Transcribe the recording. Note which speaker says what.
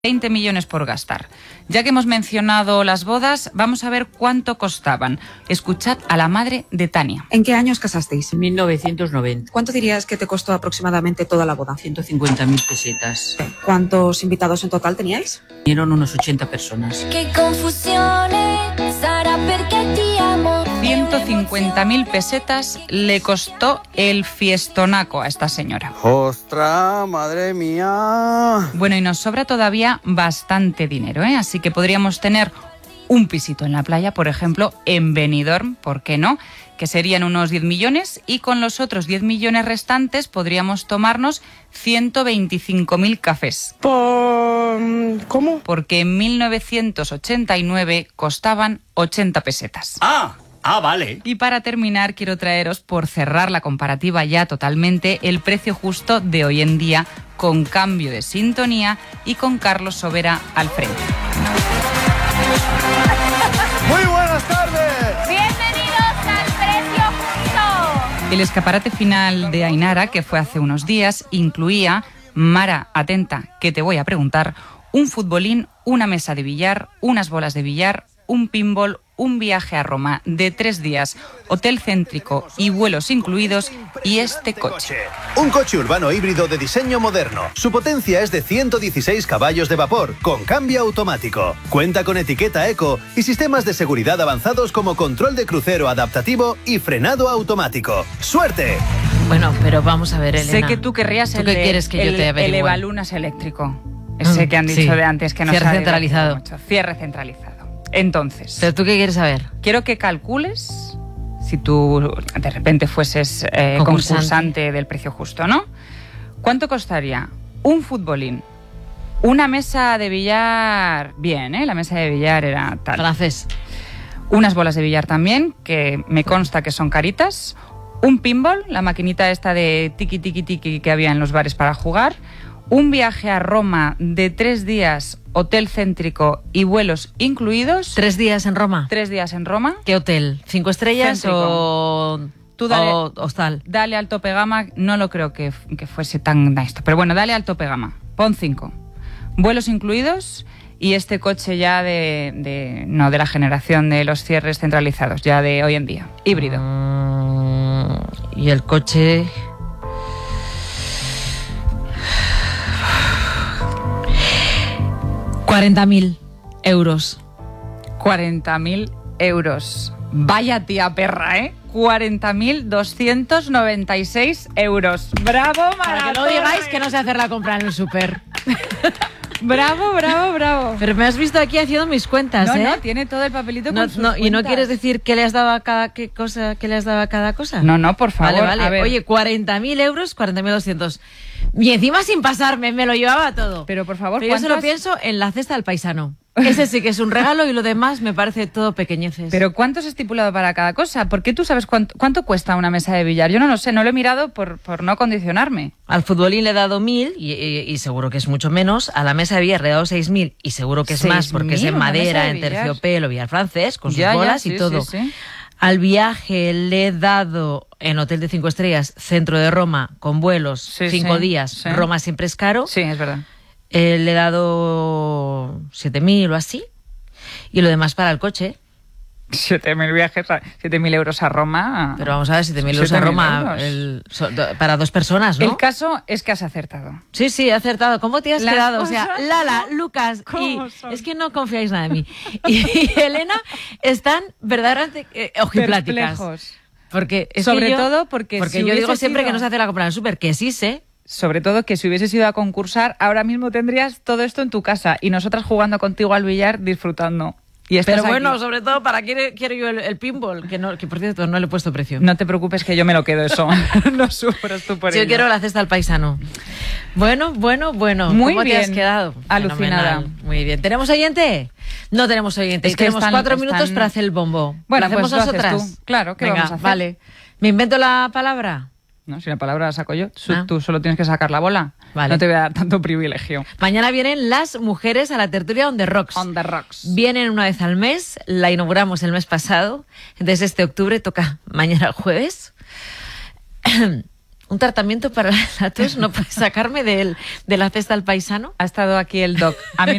Speaker 1: 20 millones por gastar. Ya que hemos mencionado las bodas, vamos a ver cuánto costaban. Escuchad a la madre de Tania.
Speaker 2: ¿En qué año os casasteis?
Speaker 3: 1990.
Speaker 2: ¿Cuánto dirías que te costó aproximadamente toda la boda?
Speaker 3: 150.000 pesetas.
Speaker 2: ¿Cuántos invitados en total teníais?
Speaker 3: Vinieron unos 80 personas.
Speaker 4: Che confusione, sarà perché ti amo.
Speaker 1: 150.000 pesetas le costó el fiestonaco a esta señora.
Speaker 5: ¡Ostras, madre mía!
Speaker 1: Bueno, y nos sobra todavía bastante dinero, ¿eh? Así que podríamos tener un pisito en la playa, por ejemplo, en Benidorm, ¿por qué no? Que serían unos 10 millones y con los otros 10 millones restantes podríamos tomarnos 125.000 cafés.
Speaker 5: ¿Cómo?
Speaker 1: Porque en 1989 costaban 80 pesetas.
Speaker 6: Vale.
Speaker 1: Y para terminar, quiero traeros, por cerrar la comparativa ya totalmente, el precio justo de hoy en día, con cambio de sintonía y con Carlos Sobera al frente.
Speaker 5: ¡Muy buenas tardes!
Speaker 4: Bienvenidos al precio justo.
Speaker 1: El escaparate final de Ainara, que fue hace unos días, incluía, Mara, atenta, que te voy a preguntar, un futbolín, una mesa de billar, unas bolas de billar, un pinball, un viaje a Roma de 3 días, hotel céntrico y vuelos incluidos, y este coche.
Speaker 7: Un coche urbano híbrido de diseño moderno. Su potencia es de 116 caballos de vapor, con cambio automático. Cuenta con etiqueta eco y sistemas de seguridad avanzados como control de crucero adaptativo y frenado automático. ¡Suerte!
Speaker 8: Bueno, pero vamos a ver, Elena.
Speaker 1: Sé que tú querrías
Speaker 8: ¿Tú qué quieres que yo te averigüe?
Speaker 1: el Evalunas eléctrico. Ese que han dicho
Speaker 8: sí.
Speaker 1: de antes que no
Speaker 8: Cierre centralizado.
Speaker 1: Mucho. Cierre centralizado. Entonces,
Speaker 8: ¿Pero tú qué quieres saber?
Speaker 1: quiero que calcules, si tú de repente fueses concursante del precio justo, ¿no? ¿Cuánto costaría un futbolín, una mesa de billar, bien, la mesa de billar era tal,
Speaker 8: Francés.
Speaker 1: unas bolas de billar también, que me consta que son caritas, un pinball, la maquinita esta de tiki tiki tiki que había en los bares para jugar, un viaje a Roma de 3 días, hotel céntrico y vuelos incluidos.
Speaker 8: 3 días en Roma.
Speaker 1: 3 días en Roma.
Speaker 8: ¿Qué hotel? ¿5 estrellas
Speaker 1: Céntrico.
Speaker 8: o
Speaker 1: Tú dale,
Speaker 8: o hostal?
Speaker 1: Dale al tope gama, no lo creo que fuese tan esto, pero bueno, dale al tope gama, pon 5. Vuelos incluidos y este coche ya no de la generación de los cierres centralizados, ya de hoy en día, híbrido.
Speaker 8: Y el coche... €40.000.
Speaker 1: 40.000 euros. Vaya tía perra, ¿eh? 40.296 euros. ¡Bravo,
Speaker 8: Para
Speaker 1: Maratón!
Speaker 8: que no digáis que no sé hacer la compra en el súper.
Speaker 1: ¡Bravo, bravo, bravo!
Speaker 8: Pero me has visto aquí haciendo mis cuentas,
Speaker 1: No,
Speaker 8: ¿eh?
Speaker 1: no, tiene todo el papelito con sus
Speaker 8: ¿Y no
Speaker 1: cuentas.
Speaker 8: quieres decir qué le has dado a cada cosa?
Speaker 1: No, por favor.
Speaker 8: Vale.
Speaker 1: A ver.
Speaker 8: Oye, 40.000 euros, 40.200. Y encima sin pasarme, me lo llevaba todo.
Speaker 1: Pero por favor,
Speaker 8: Pero yo solo pienso en la cesta del paisano. Ese sí que es un regalo y lo demás me parece todo pequeñeces.
Speaker 1: ¿Pero cuánto has estipulado para cada cosa? ¿Por qué tú sabes cuánto cuesta una mesa de billar? Yo no lo sé, no lo he mirado por no condicionarme.
Speaker 8: Al futbolín le he dado 1.000 y seguro que es mucho menos. A la mesa de billar le he dado 6.000 y seguro que es más porque es
Speaker 1: 6.000,
Speaker 8: en
Speaker 1: una mesa
Speaker 8: madera,
Speaker 1: de
Speaker 8: en
Speaker 1: billar.
Speaker 8: terciopelo, billar francés, con sus
Speaker 1: Ya,
Speaker 8: bolas
Speaker 1: sí,
Speaker 8: y todo.
Speaker 1: sí.
Speaker 8: Al viaje le he dado en hotel de 5 estrellas, centro de Roma, con vuelos,
Speaker 1: Sí,
Speaker 8: 5
Speaker 1: sí,
Speaker 8: días.
Speaker 1: sí.
Speaker 8: Roma siempre es caro.
Speaker 1: Sí, es verdad.
Speaker 8: Le he dado 7.000 o así. Y lo demás para el coche.
Speaker 1: 7.000 viajes, 7.000 euros a Roma.
Speaker 8: Pero vamos a ver, 7.000 euros a
Speaker 1: 7.000
Speaker 8: Roma
Speaker 1: euros.
Speaker 8: para 2 personas, ¿no?
Speaker 1: El caso es que has acertado.
Speaker 8: Sí, he acertado. ¿Cómo te has
Speaker 1: Las
Speaker 8: quedado? O sea,
Speaker 1: cosas
Speaker 8: Lala, Lucas y...
Speaker 1: ¿cómo son?
Speaker 8: Es que no confiáis nada en mí. Y Elena están verdaderamente ojipláticas.
Speaker 1: Perplejos.
Speaker 8: Porque es
Speaker 1: Sobre
Speaker 8: que
Speaker 1: todo porque si
Speaker 8: yo digo
Speaker 1: hubiese
Speaker 8: siempre
Speaker 1: sido-
Speaker 8: que no se hace la compra en el súper, que sí sé.
Speaker 1: Sobre todo que si hubieses ido a concursar, ahora mismo tendrías todo esto en tu casa y nosotras jugando contigo al billar disfrutando. Y estás
Speaker 8: Pero bueno,
Speaker 1: aquí.
Speaker 8: sobre todo para quiero yo el pinball, que por cierto no le he puesto precio.
Speaker 1: No te preocupes que yo me lo quedo eso. No sufras tú por
Speaker 8: Yo
Speaker 1: ello.
Speaker 8: quiero la cesta al paisano. Bueno.
Speaker 1: Muy
Speaker 8: ¿Cómo
Speaker 1: bien.
Speaker 8: te has quedado?
Speaker 1: Alucinada.
Speaker 8: Fenomenal. Muy bien. ¿Tenemos oyente? No tenemos oyente.
Speaker 1: Es que
Speaker 8: tenemos
Speaker 1: están-
Speaker 8: 4 minutos
Speaker 1: están-
Speaker 8: para hacer el bombo.
Speaker 1: Bueno,
Speaker 8: ¿Lo hacemos
Speaker 1: pues lo haces
Speaker 8: nosotras?
Speaker 1: tú. Claro, ¿qué
Speaker 8: Venga,
Speaker 1: vamos a hacer?
Speaker 8: Vale. ¿Me invento la palabra?
Speaker 1: No, si la palabra la saco yo,
Speaker 8: Ah.
Speaker 1: tú solo tienes que sacar la bola.
Speaker 8: Vale.
Speaker 1: No te voy a dar tanto privilegio.
Speaker 8: Mañana vienen las mujeres a la tertulia On The Rocks.
Speaker 1: On the rocks.
Speaker 8: Vienen una vez al mes, la inauguramos el mes pasado. Entonces este octubre toca mañana jueves. Un tratamiento para la tos no puede sacarme de la cesta al paisano.
Speaker 1: Ha estado aquí el doc. A mí